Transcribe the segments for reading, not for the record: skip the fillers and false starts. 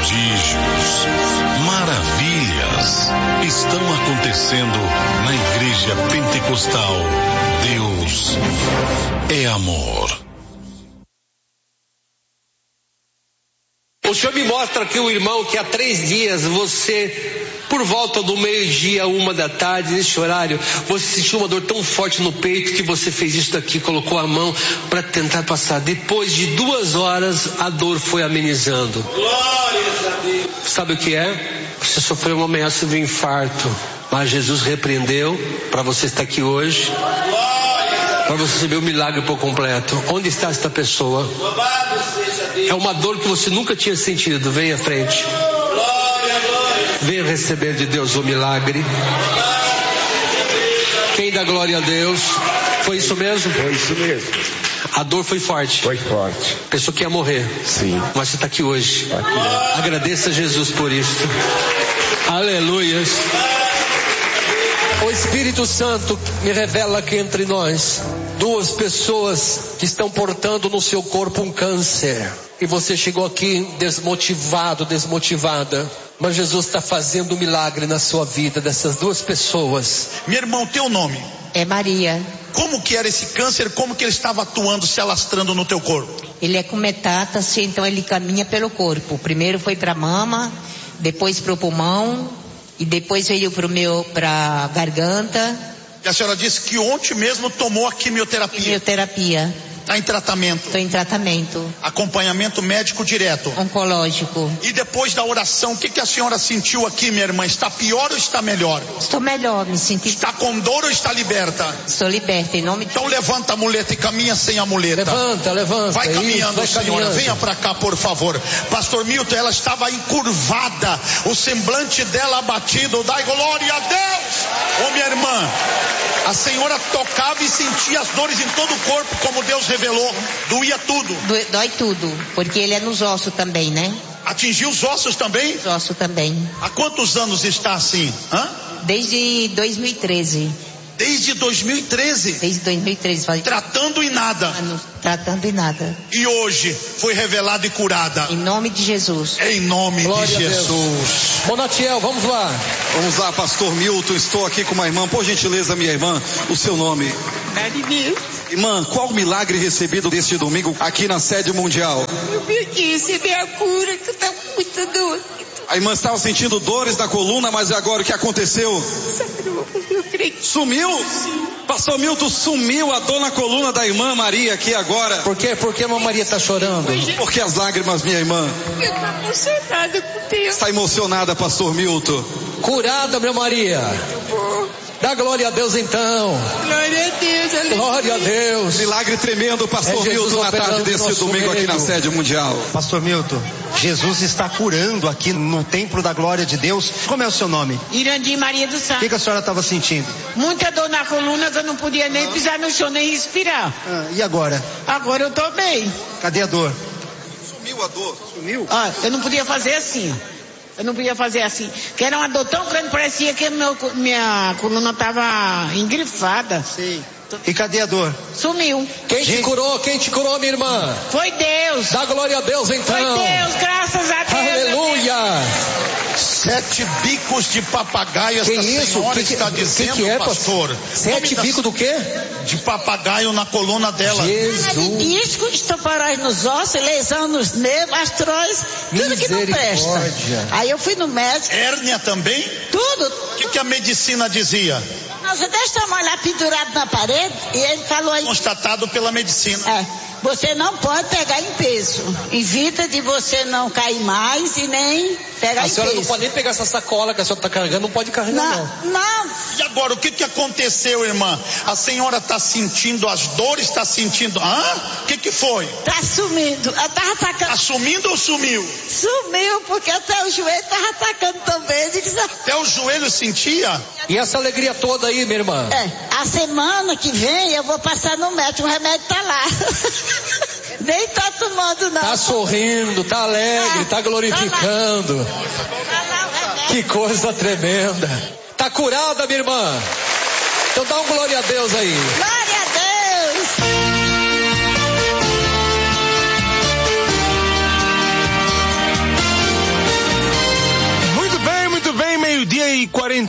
prodígios, maravilhas estão acontecendo na Igreja Pentecostal. Deus é amor. O Senhor me mostra aqui o irmão que há 3 dias você, por volta do meio-dia, 1h, nesse horário, você sentiu uma dor tão forte no peito que você fez isso daqui, colocou a mão para tentar passar. Depois de 2 horas, a dor foi amenizando. Glórias a Deus. Sabe o que é? Você sofreu uma ameaça de infarto, mas Jesus repreendeu para você estar aqui hoje, para você receber o milagre por completo. Onde está esta pessoa? É uma dor que você nunca tinha sentido. Vem à frente. Venha receber de Deus o milagre. Quem dá glória a Deus? Foi isso mesmo? Foi isso mesmo. A dor foi forte. Foi forte. Pensou que ia morrer. Sim. Mas você está aqui hoje. Agradeça a Jesus por isso. Aleluias. O Espírito Santo me revela aqui entre nós 2 pessoas que estão portando no seu corpo um câncer. E você chegou aqui desmotivado, desmotivada. Mas Jesus está fazendo um milagre na sua vida dessas 2 pessoas. Meu irmão, teu nome? É Maria. Como que era esse câncer? Como que ele estava atuando, se alastrando no teu corpo? Ele é com metástase, então ele caminha pelo corpo. Primeiro foi para a mama, depois para o pulmão e depois veio para a garganta. E a senhora disse que ontem mesmo tomou a quimioterapia. Quimioterapia. Está em tratamento. Estou em tratamento. Acompanhamento médico direto. Oncológico. E depois da oração, o que a senhora sentiu aqui, minha irmã? Está pior ou está melhor? Estou melhor, me senti. Está com dor ou está liberta? Estou liberta, em nome de Então levanta a muleta e caminha sem a muleta. Levanta. Vai caminhando, vai senhora. caminhando. Venha para cá, por favor. Pastor Milton, ela estava encurvada, o semblante dela abatido. Dai glória a Deus. Ô minha irmã, a senhora tocava e sentia as dores em todo o corpo, como Deus revelou. Doía tudo. Dói tudo, porque ele é nos ossos também, né? Atingiu os ossos também? Os ossos também. Há quantos anos está assim? Desde 2013. Desde 2013? Desde 2013. Tratando e nada. Tratando e nada. E hoje foi revelada e curada. Em nome de Jesus. Em nome Glória de Jesus. Bonatiel, vamos lá. Vamos lá, pastor Milton, estou aqui com uma irmã. Por gentileza, minha irmã, o seu nome? Marinês. Irmã, qual o milagre recebido deste domingo aqui na sede mundial? Eu vim aqui receber a cura, que eu estava com muita dor. A irmã estava sentindo dores na coluna, mas agora o que aconteceu? Eu creio. Sumiu? Sim. Pastor Milton, sumiu a dor na coluna da irmã Maria aqui agora. Por quê? Por que a irmã Maria está chorando? Porque as lágrimas, minha irmã? Eu estou emocionada com Deus. Está emocionada, pastor Milton? Curada, minha Maria. Dá glória a Deus então. Glória a Deus, aleluia. Glória a Deus. Milagre tremendo, pastor Milton, na tarde desse domingo aqui na sede mundial. Pastor Milton, Jesus está curando aqui no templo da glória de Deus. Como é o seu nome? Irandir Maria do Sá. O que a senhora estava sentindo? Muita dor na coluna, que eu não podia nem pisar no chão, nem respirar. E agora? Agora eu estou bem. Cadê a dor? Sumiu a dor. Sumiu? Eu não podia fazer assim. Eu não podia fazer assim. Que era uma dor tão grande, parecia que minha coluna estava engrifada. Sim. E cadê a dor? Sumiu. Quem te curou? Quem te curou, minha irmã? Foi Deus. Dá glória a Deus então. Foi Deus, graças a Deus. Aleluia. 7 bicos de papagaio, esta senhora está dizendo, que é, pastor. 7 bicos do quê? De papagaio na coluna dela. De disco, estoparóis nos ossos, lesão nos nervos, astróis, tudo que não presta. Aí eu fui no médico. Hérnia também? Tudo. O que a medicina dizia? Nossa, desse tamanho lá pendurado na parede, e ele falou aí. Constatado pela medicina. Você não pode pegar em peso. Evita de você não cair mais e nem pegar em peso. A senhora não pode nem pegar essa sacola que a senhora está carregando, não pode carregar não. E agora, o que aconteceu, irmã? A senhora está sentindo as dores, está sentindo... O que foi? Está sumindo. Eu estava atacando. Está sumindo ou sumiu? Sumiu, porque até o joelho estava atacando também. Até o joelho sentia? E essa alegria toda aí, minha irmã? A semana que vem eu vou passar no médico, o remédio está lá. Nem tá tomando não. Tá sorrindo, tá alegre, tá glorificando. Que coisa tremenda. Tá curada, minha irmã? Então dá um glória a Deus aí. Glória a Deus.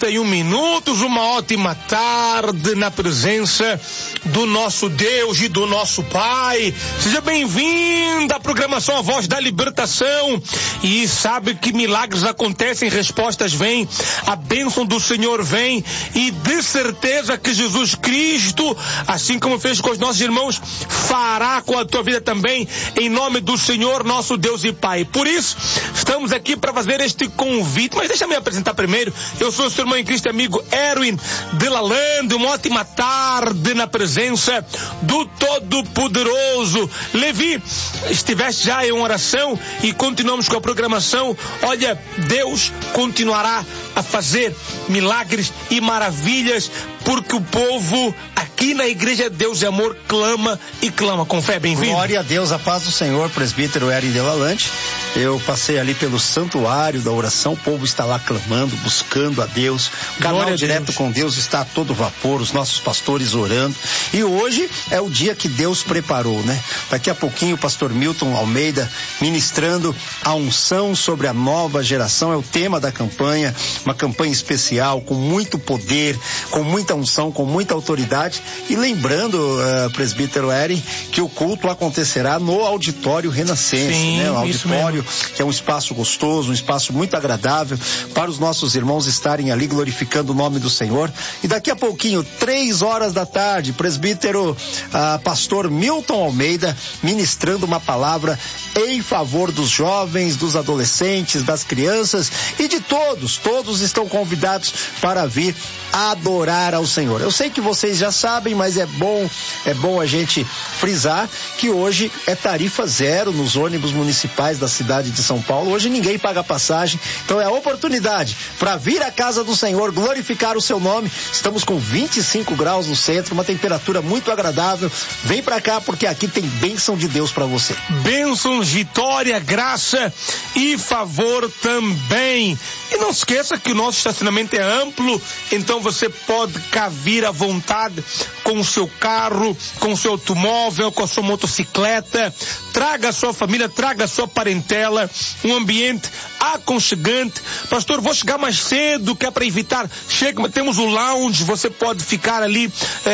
8h31, uma ótima tarde na presença do nosso Deus e do nosso Pai. Seja bem-vindo à programação A Voz da Libertação. E sabe que milagres acontecem, respostas vêm, a bênção do Senhor vem, e de certeza que Jesus Cristo, assim como fez com os nossos irmãos, fará com a tua vida também, em nome do Senhor, nosso Deus e Pai. Por isso, estamos aqui para fazer este convite, mas deixa-me apresentar primeiro. Eu sou o seu irmão em Cristo, amigo Erwin de Lalande. Uma ótima tarde na presença do Todo-Poderoso. Levi, estiveste já em oração e continuamos com a programação. Olha, Deus continuará a fazer milagres e maravilhas, porque o povo aqui na Igreja Deus é Amor clama e clama com fé. Bem-vindo. Glória a Deus, a paz do Senhor, presbítero Erwin de Lalande. Eu passei ali pelo santuário da oração, o povo está lá clamando, buscando a Deus. O canal direto com Deus está a todo vapor, os nossos pastores orando. E hoje é o dia que Deus preparou, né? Daqui a pouquinho o pastor Milton Almeida ministrando a unção sobre a nova geração, é o tema da campanha, uma campanha especial, com muito poder, com muita unção, com muita autoridade. E lembrando, presbítero Erwin, que o culto acontecerá no Auditório Renascença. Sim, né? O auditório, que é um espaço gostoso, um espaço muito agradável para os nossos irmãos estarem ali glorificando o nome do Senhor. E daqui a pouquinho, 3h da tarde, presbítero pastor Milton Almeida ministrando uma palavra em favor dos jovens, dos adolescentes, das crianças e de todos. Todos estão convidados para vir adorar ao Senhor. Eu sei que vocês já sabem, mas é bom a gente frisar que hoje é tarifa zero nos ônibus municipais da cidade de São Paulo. Hoje ninguém paga passagem, então é a oportunidade para vir à casa do Senhor, glorificar o seu nome. Estamos com 25 graus no centro, uma temperatura muito agradável. Vem para cá porque aqui tem bênção de Deus para você. Bênçãos, vitória, graça e favor também. E não esqueça que o nosso estacionamento é amplo, então você pode cá vir à vontade com o seu carro, com o seu automóvel, com a sua motocicleta. Traga a sua família, traga a sua parentela, um ambiente aconchegante. Pastor, vou chegar mais cedo, que é para evitar. Chega, temos o lounge, você pode ficar ali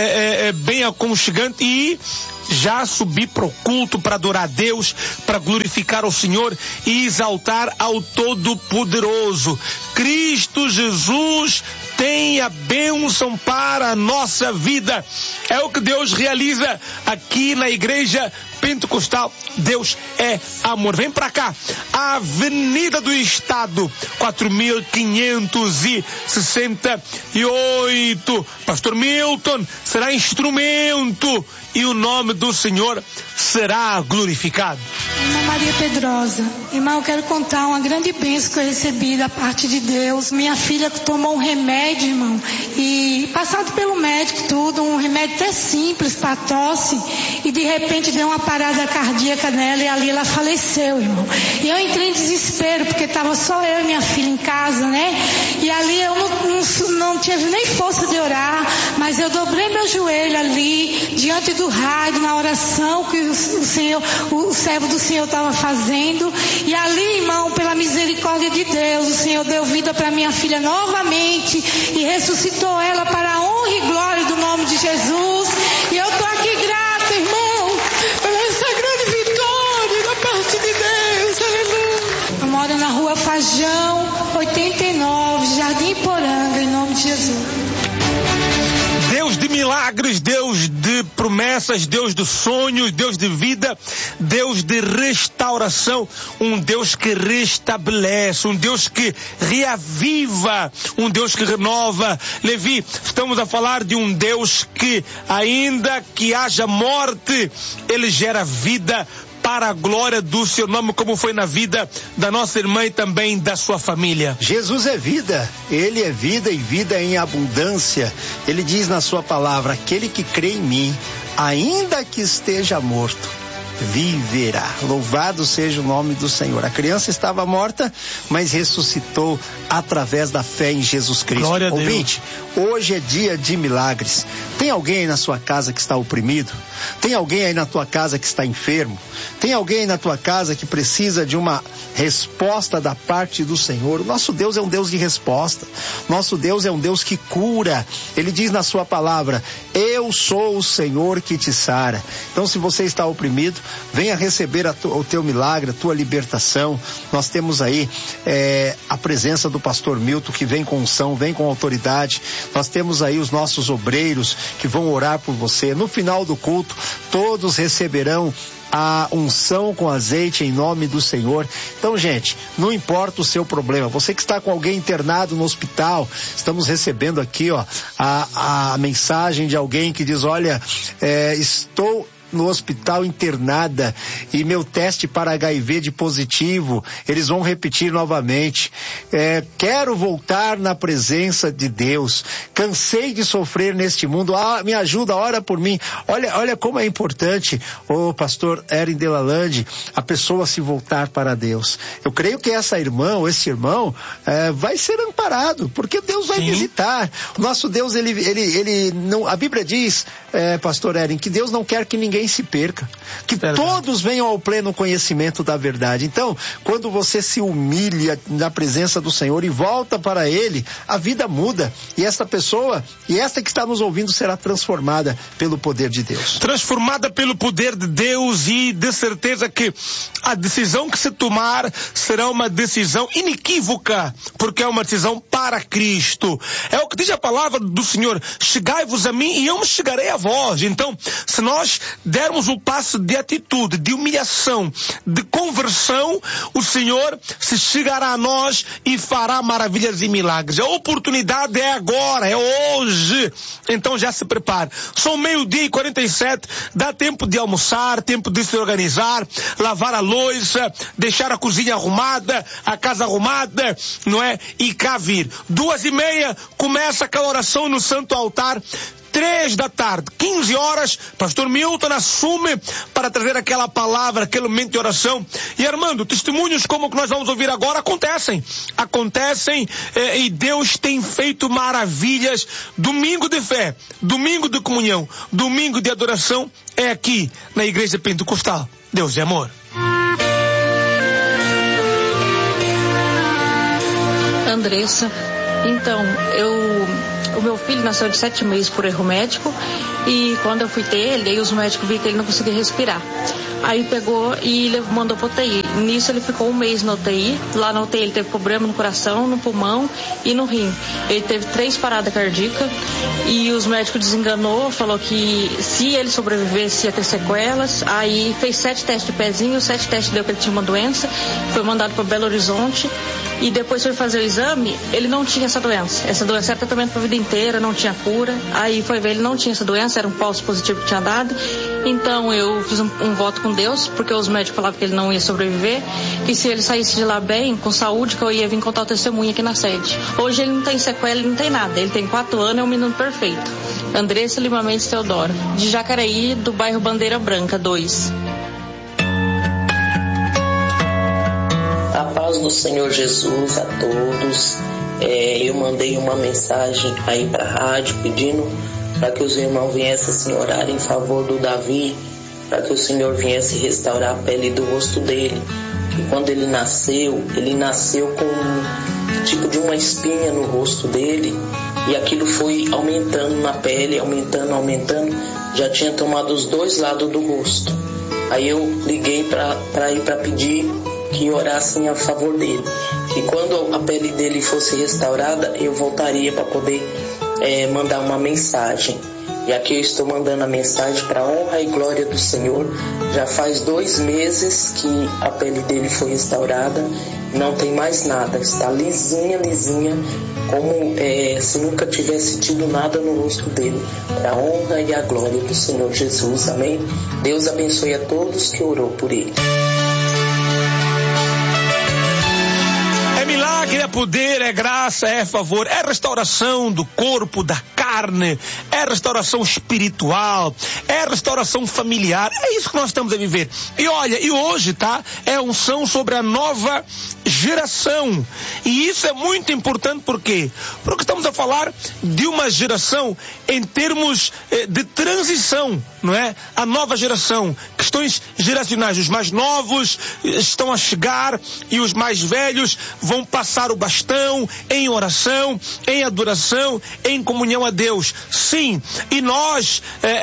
bem aconchegante e já subir para o culto, para adorar a Deus, para glorificar o Senhor e exaltar ao Todo-Poderoso. Cristo Jesus tem a bênção para a nossa vida. É o que Deus realiza aqui na Igreja Pentecostal. Deus é amor. Vem pra cá. Avenida do Estado, 4568. Pastor Milton será instrumento e o nome do Senhor será glorificado. Irmã Maria Pedrosa, irmã, eu quero contar uma grande bênção que eu recebi da parte de Deus. Minha filha tomou um remédio, irmão, e passado pelo médico tudo, um remédio até simples para tosse, e de repente deu uma parada cardíaca nela e ali ela faleceu, irmão. E eu entrei em desespero porque estava só eu e minha filha em casa, né? E ali eu não tive nem força de orar, mas eu dobrei meu joelho ali diante do rádio, na oração que o servo do Senhor estava fazendo. E ali, irmão, pela misericórdia de Deus, o Senhor deu vida para minha filha novamente e ressuscitou ela para a honra e glória do nome de Jesus. E eu estou aqui grata, irmão, por essa grande vitória da parte de Deus. Aleluia. Eu moro na rua Fajão 89, Jardim Poranga, em nome de Jesus. Deus de milagres, Deus de promessas, Deus de sonhos, Deus de vida, Deus de restauração, um Deus que restabelece, um Deus que reaviva, um Deus que renova. Levi, estamos a falar de um Deus que, ainda que haja morte, Ele gera vida para a glória do seu nome, como foi na vida da nossa irmã e também da sua família. Jesus é vida, Ele é vida e vida em abundância. Ele diz na sua palavra: aquele que crê em mim, ainda que esteja morto, viverá. Louvado seja o nome do Senhor. A criança estava morta, mas ressuscitou através da fé em Jesus Cristo. Glória a Deus. Ouvinte, hoje é dia de milagres. Tem alguém aí na sua casa que está oprimido? Tem alguém aí na tua casa que está enfermo? Tem alguém aí na tua casa que precisa de uma resposta da parte do Senhor? O nosso Deus é um Deus de resposta. Nosso Deus é um Deus que cura. Ele diz na sua palavra: eu sou o Senhor que te sara. Então, se você está oprimido, venha receber o teu milagre, a tua libertação. Nós temos aí a presença do pastor Milton, que vem com unção, vem com autoridade. Nós temos aí os nossos obreiros que vão orar por você. No final do culto, todos receberão a unção com azeite em nome do Senhor. Então, gente, não importa o seu problema. Você que está com alguém internado no hospital, estamos recebendo aqui, a mensagem de alguém que diz: olha, estou no hospital internada e meu teste para HIV de positivo, eles vão repetir novamente. Quero voltar na presença de Deus. Cansei de sofrer neste mundo. Me ajuda, ora por mim. Olha como é importante, o pastor Erin Delalande, a pessoa se voltar para Deus. Eu creio que essa irmã ou esse irmão vai ser amparado, porque Deus vai visitar. O nosso Deus, ele não, a Bíblia diz, pastor Erin, que Deus não quer que ninguém se perca, que todos venham ao pleno conhecimento da verdade. Então, quando você se humilha na presença do Senhor e volta para Ele, a vida muda, e esta pessoa, e esta que está nos ouvindo, será transformada pelo poder de Deus. Transformada pelo poder de Deus, e de certeza que a decisão que se tomar será uma decisão inequívoca, porque é uma decisão para Cristo. É o que diz a palavra do Senhor: chegai-vos a mim e eu me chegarei a vós. Então, se nós dermos o passo de atitude, de humilhação, de conversão, o Senhor se chegará a nós e fará maravilhas e milagres. A oportunidade é agora, é hoje. Então já se prepare. São 12:47, dá tempo de almoçar, tempo de se organizar, lavar a louça, deixar a cozinha arrumada, a casa arrumada, não é? E cá vir. 2:30, começa aquela oração no Santo Altar. 3 da tarde, 15 horas, pastor Milton assume para trazer aquela palavra, aquele momento de oração. E Armando, testemunhos como o que nós vamos ouvir agora acontecem e Deus tem feito maravilhas. Domingo de fé, domingo de comunhão, domingo de adoração é aqui na Igreja Pentecostal. Deus é amor. Andressa, então, o meu filho nasceu de 7 meses por erro médico, e quando eu fui ter ele, aí os médicos viram que ele não conseguia respirar. Aí pegou e mandou para UTI. Nisso ele ficou 1 mês na UTI. Lá na UTI ele teve problema no coração, no pulmão e no rim. Ele teve 3 paradas cardíacas e os médicos desenganou, falou que se ele sobrevivesse ia ter sequelas. Aí fez 7 testes de pezinho, 7 testes deu que ele tinha uma doença, foi mandado para Belo Horizonte, e depois foi fazer o exame, ele não tinha essa doença. Essa doença era tratamento para a vida inteira, não tinha cura. Aí foi ver, ele não tinha essa doença, era um falso positivo que tinha dado. Então eu fiz um voto com Deus, porque os médicos falavam que ele não ia sobreviver, que se ele saísse de lá bem, com saúde, que eu ia vir contar o testemunho aqui na sede. Hoje ele não tem sequela, ele não tem nada, ele tem 4 anos, é um menino perfeito. Andressa Lima Mendes Teodoro, de Jacareí, do bairro Bandeira Branca 2. A paz do Senhor Jesus a todos. Eu mandei uma mensagem aí para a rádio pedindo para que os irmãos viessem assim orar em favor do Davi, para que o Senhor viesse restaurar a pele do rosto dele. E quando ele nasceu com um tipo de uma espinha no rosto dele, e aquilo foi aumentando na pele, aumentando, já tinha tomado os 2 lados do rosto. Aí eu liguei para ir para pedir que orassem a favor dele, que quando a pele dele fosse restaurada, eu voltaria para poder mandar uma mensagem. E aqui eu estou mandando a mensagem para a honra e glória do Senhor. Já faz 2 meses que a pele dele foi restaurada, não tem mais nada, está lisinha, como se nunca tivesse tido nada no rosto dele. Para a honra e a glória do Senhor Jesus, amém? Deus abençoe a todos que orou por ele. É poder, é graça, é favor, é restauração do corpo, da carne, é restauração espiritual, é restauração familiar. É isso que nós estamos a viver. E olha, e hoje, tá? É unção sobre a nova geração. E isso é muito importante, por quê? Porque estamos a falar de uma geração em termos de transição, não é? A nova geração, questões geracionais, os mais novos estão a chegar e os mais velhos vão passar o bastão em oração, em adoração, em comunhão a Deus. Sim, e nós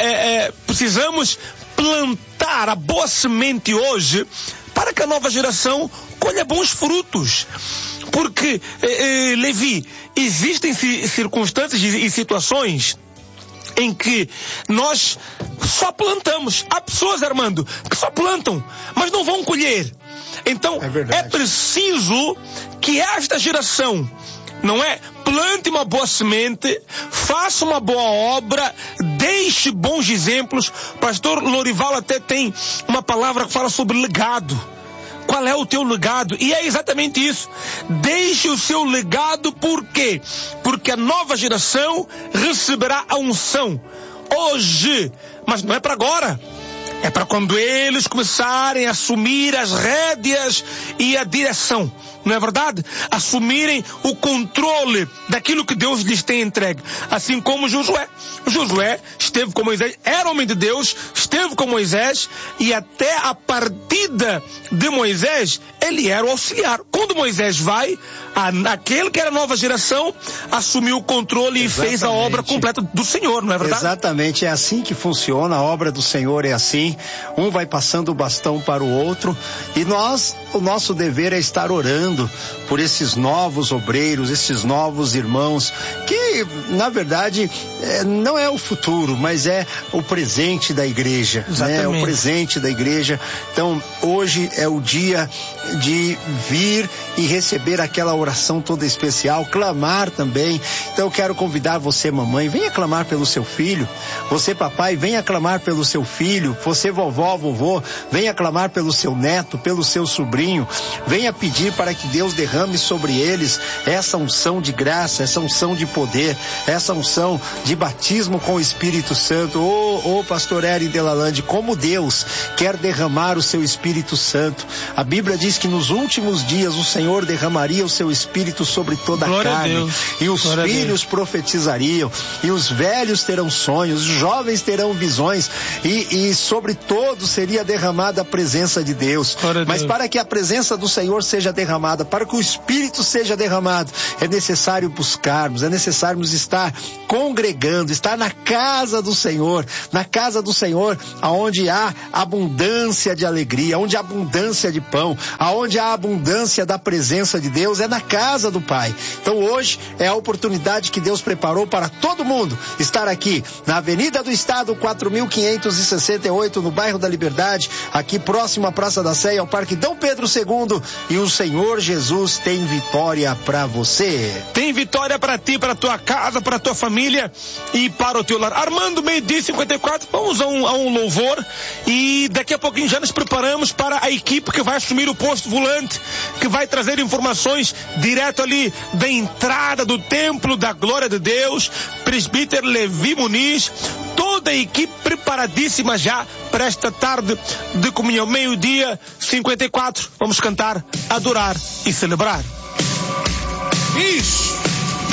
precisamos plantar a boa semente hoje para que a nova geração colha bons frutos. Porque, Levi, existem circunstâncias e situações em que nós só plantamos. Há pessoas, Armando, que só plantam, mas não vão colher. Então, é preciso que esta geração, não é? Plante uma boa semente, faça uma boa obra, deixe bons exemplos. Pastor Lorival até tem uma palavra que fala sobre legado. Qual é o teu legado? E é exatamente isso. Deixe o seu legado, por quê? Porque a nova geração receberá a unção hoje, mas não é para agora. É para quando eles começarem a assumir as rédeas e a direção. Não é verdade? Assumirem o controle daquilo que Deus lhes tem entregue. Assim como Josué. Josué esteve com Moisés, era homem de Deus, esteve com Moisés, e até a partida de Moisés, ele era o auxiliar. Quando Moisés vai, aquele que era a nova geração assumiu o controle e fez a obra completa do Senhor, não é verdade? Exatamente, é assim que funciona, a obra do Senhor é assim. Um vai passando o bastão para o outro, e o nosso dever é estar orando por esses novos obreiros, esses novos irmãos, que na verdade não é o futuro, mas é o presente da igreja, né? É o presente da igreja. Então hoje é o dia de vir e receber aquela oração toda especial, clamar também. Então eu quero convidar você, mamãe, venha clamar pelo seu filho. Você, papai, venha clamar pelo seu filho. Você, vovó, vovô, venha clamar pelo seu neto, pelo seu sobrinho. Venha pedir para que Deus derrame sobre eles essa unção de graça, essa unção de poder, essa unção de batismo com o Espírito Santo. Pastor Eri Delalande, como Deus quer derramar o seu Espírito Santo. A Bíblia diz que nos últimos dias o Senhor derramaria o seu Espírito sobre toda a carne, e os filhos profetizariam, e os velhos terão sonhos, os jovens terão visões, e sobre todos seria derramada a presença de Deus. Mas para que a presença do Senhor seja derramada, para que o Espírito seja derramado, é necessário buscarmos, é necessário estar congregando, estar na casa do Senhor, aonde há abundância de alegria, onde há abundância de pão, aonde há abundância da presença de Deus, é na casa do Pai. Então hoje é a oportunidade que Deus preparou para todo mundo estar aqui na Avenida do Estado 4568, no bairro da Liberdade, aqui próximo à Praça da Sé, ao Parque Dom Pedro II, e o Senhor Jesus tem vitória para você. Tem vitória para ti, para tua casa, para tua família e para o teu lar. Armando, 12h54, vamos a um louvor, e daqui a pouquinho já nos preparamos para a equipe que vai assumir o posto volante, que vai trazer informações direto ali da entrada do templo da glória de Deus. Presbítero Levi Muniz, toda a equipe preparadíssima já para esta tarde de comunhão, 12h54. Vamos cantar, adorar e celebrar. Isso!